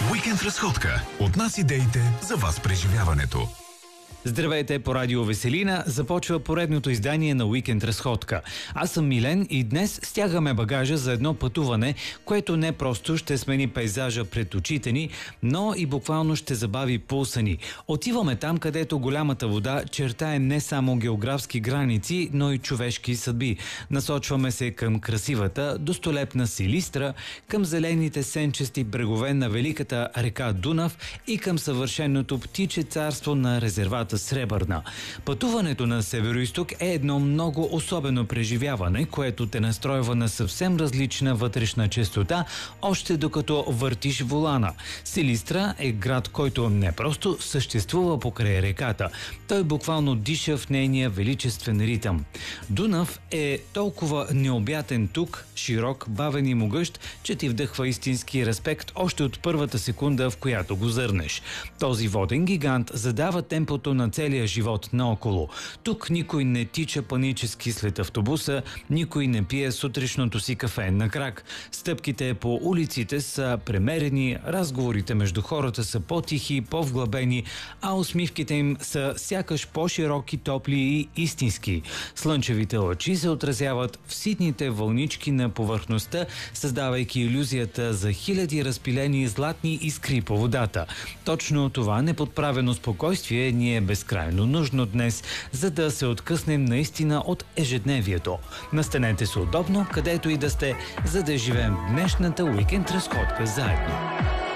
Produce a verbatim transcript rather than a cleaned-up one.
Уикенд разходка. От нас идеите, за вас преживяването. Здравейте, по радио Веселина започва поредното издание на Уикенд разходка. Аз съм Милен и днес стягаме багажа за едно пътуване, което не просто ще смени пейзажа пред очите ни, но и буквално ще забави пулса ни. Отиваме там, където голямата вода чертае не само географски граници, но и човешки съдби. Насочваме се към красивата, достолепна Силистра, към зелените сенчести брегове на великата река Дунав и към съвършеното птиче царство на резервата Сребърна. Пътуването на североизток е едно много особено преживяване, което те настройва на съвсем различна вътрешна честота, още докато въртиш волана. Силистра е град, който не просто съществува покрай реката. Той буквално диша в нейния величествен ритъм. Дунав е толкова необятен тук, широк, бавен и могъщ, че ти вдъхва истински респект още от първата секунда, в която го зърнеш. Този воден гигант задава темпото на целия живот наоколо. Тук никой не тича панически след автобуса, никой не пие сутрешното си кафе на крак. Стъпките по улиците са премерени, разговорите между хората са по-тихи, по-вглъбени, а усмивките им са сякаш по-широки, топли и истински. Слънчевите лъчи се отразяват в ситните вълнички на повърхността, създавайки илюзията за хиляди разпилени златни искри по водата. Точно това неподправено спокойствие ни е безкрайно нужно днес, за да се откъснем наистина от ежедневието. Настанете се удобно, където и да сте, за да живеем днешната уикенд разходка заедно.